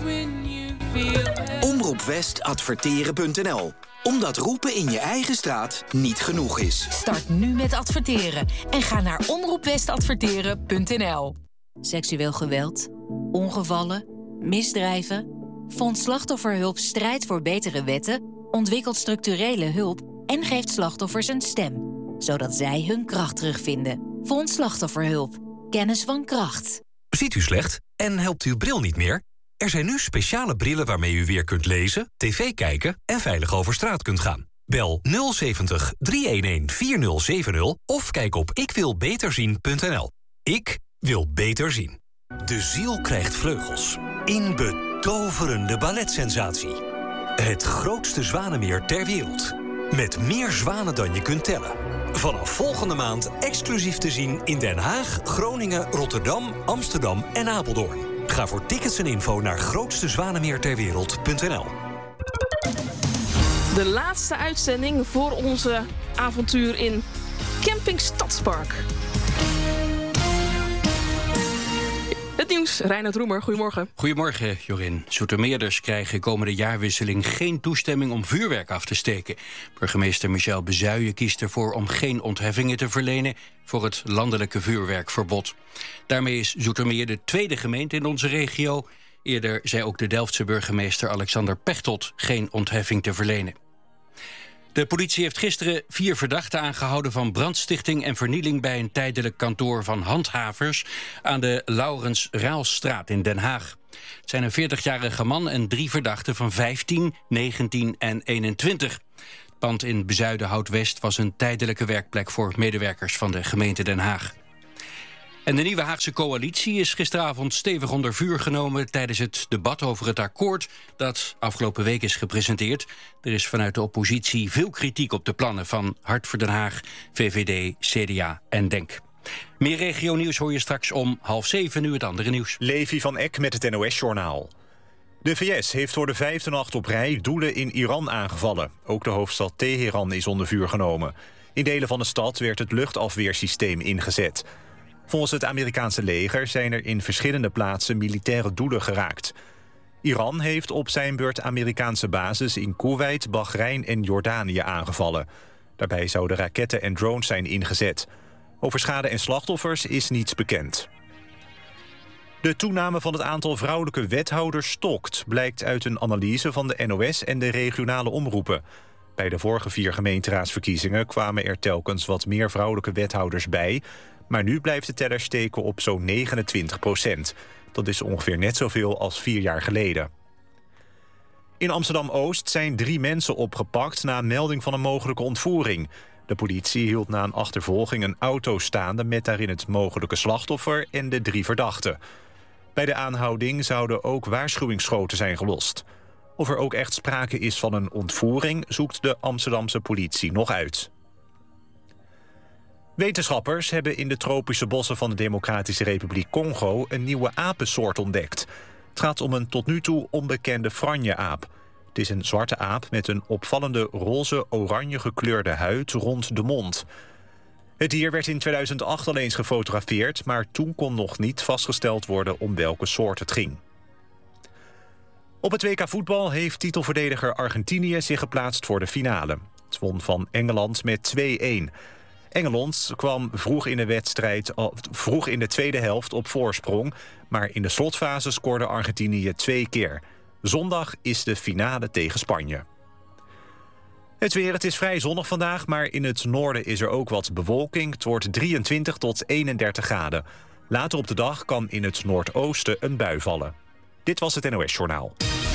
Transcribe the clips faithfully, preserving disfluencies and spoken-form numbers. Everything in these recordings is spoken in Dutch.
Omroep West adverteren punt n l. Omdat roepen in je eigen straat niet genoeg is. Start nu met adverteren en ga naar omroep west adverteren punt n l. Seksueel geweld, ongevallen, misdrijven. Fonds Slachtofferhulp strijdt voor betere wetten, ontwikkelt structurele hulp en geeft slachtoffers een stem, zodat zij hun kracht terugvinden. Fonds Slachtofferhulp. Kennis van kracht. Ziet u slecht en helpt uw bril niet meer? Er zijn nu speciale brillen waarmee u weer kunt lezen, tv kijken en veilig over straat kunt gaan. Bel nul zeventig, driehonderdeenendertig, vierzig zeventig of kijk op ik wil beter zien punt n l. Ik wil beter zien. De ziel krijgt vleugels. In betoverende balletsensatie. Het grootste zwanenmeer ter wereld. Met meer zwanen dan je kunt tellen. Vanaf volgende maand exclusief te zien in Den Haag, Groningen, Rotterdam, Amsterdam en Apeldoorn. Ga voor tickets en info naar grootste zwanenmeer ter wereld punt n l. De laatste uitzending voor onze avontuur in Camping Stadspark. Het nieuws, Reinhard Roemer, goedemorgen. Goedemorgen, Jorin. Zoetermeerders krijgen komende jaarwisseling geen toestemming om vuurwerk af te steken. Burgemeester Michel Bezuijen kiest ervoor om geen ontheffingen te verlenen voor het landelijke vuurwerkverbod. Daarmee is Zoetermeer de tweede gemeente in onze regio. Eerder zei ook de Delftse burgemeester Alexander Pechtold geen ontheffing te verlenen. De politie heeft gisteren vier verdachten aangehouden van brandstichting en vernieling bij een tijdelijk kantoor van handhavers aan de Laurens Raalstraat in Den Haag. Het zijn een veertigjarige man en drie verdachten van vijftien, negentien en eenentwintig. Het pand in Bezuidenhout-West was een tijdelijke werkplek voor medewerkers van de gemeente Den Haag. En de nieuwe Haagse coalitie is gisteravond stevig onder vuur genomen tijdens het debat over het akkoord dat afgelopen week is gepresenteerd. Er is vanuit de oppositie veel kritiek op de plannen van Hart voor Den Haag, V V D, C D A en DENK. Meer regionieuws hoor je straks om half zeven, nu het andere nieuws. Levi van Eck met het N O S-journaal. De V S heeft voor de vijfde nacht op rij doelen in Iran aangevallen. Ook de hoofdstad Teheran is onder vuur genomen. In delen van de stad werd het luchtafweersysteem ingezet. Volgens het Amerikaanse leger zijn er in verschillende plaatsen militaire doelen geraakt. Iran heeft op zijn beurt Amerikaanse bases in Koeweit, Bahrein en Jordanië aangevallen. Daarbij zouden raketten en drones zijn ingezet. Over schade en slachtoffers is niets bekend. De toename van het aantal vrouwelijke wethouders stokt, blijkt uit een analyse van de N O S en de regionale omroepen. Bij de vorige vier gemeenteraadsverkiezingen kwamen er telkens wat meer vrouwelijke wethouders bij, maar nu blijft de teller steken op zo'n negenentwintig procent. Dat is ongeveer net zoveel als vier jaar geleden. In Amsterdam-Oost zijn drie mensen opgepakt na een melding van een mogelijke ontvoering. De politie hield na een achtervolging een auto staande met daarin het mogelijke slachtoffer en de drie verdachten. Bij de aanhouding zouden ook waarschuwingsschoten zijn gelost. Of er ook echt sprake is van een ontvoering, zoekt de Amsterdamse politie nog uit. Wetenschappers hebben in de tropische bossen van de Democratische Republiek Congo een nieuwe apensoort ontdekt. Het gaat om een tot nu toe onbekende franje-aap. Het is een zwarte aap met een opvallende roze-oranje gekleurde huid rond de mond. Het dier werd in tweeduizend acht al eens gefotografeerd, maar toen kon nog niet vastgesteld worden om welke soort het ging. Op het W K voetbal heeft titelverdediger Argentinië zich geplaatst voor de finale. Het won van Engeland met twee-een. Engeland kwam vroeg in de wedstrijd, vroeg in de tweede helft op voorsprong, maar in de slotfase scoorde Argentinië twee keer. Zondag is de finale tegen Spanje. Het weer, het is vrij zonnig vandaag, maar in het noorden is er ook wat bewolking. Het wordt drieëntwintig tot eenendertig graden. Later op de dag kan in het noordoosten een bui vallen. Dit was het N O S-journaal.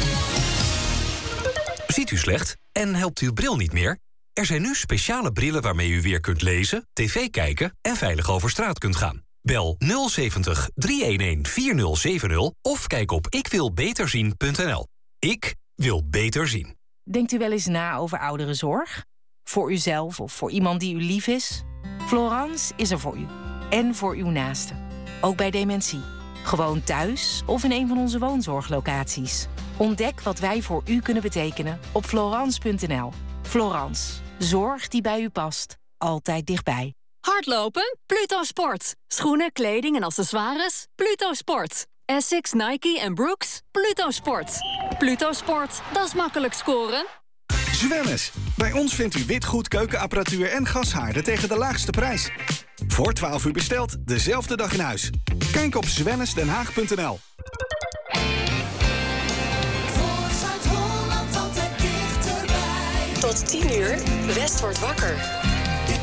Ziet u slecht en helpt uw bril niet meer? Er zijn nu speciale brillen waarmee u weer kunt lezen, tv kijken en veilig over straat kunt gaan. Bel nul zeventig, driehonderdeenendertig, vierzig zeventig of kijk op ik wil beter zien punt n l. Ik wil beter zien. Denkt u wel eens na over ouderenzorg? Voor uzelf of voor iemand die u lief is? Florence is er voor u. En voor uw naasten. Ook bij dementie. Gewoon thuis of in een van onze woonzorglocaties. Ontdek wat wij voor u kunnen betekenen op florence punt n l. Florence. Zorg die bij u past. Altijd dichtbij. Hardlopen? Pluto Sport. Schoenen, kleding en accessoires? Pluto Sport. Essex, Nike en Brooks? Pluto Sport. Pluto Sport, dat is makkelijk scoren. Zwemmes. Bij ons vindt u witgoed, keukenapparatuur en gashaarden tegen de laagste prijs. Voor twaalf uur besteld, dezelfde dag in huis. Kijk op zwemmesdenhaag punt n l. Tot tien uur, West wordt wakker.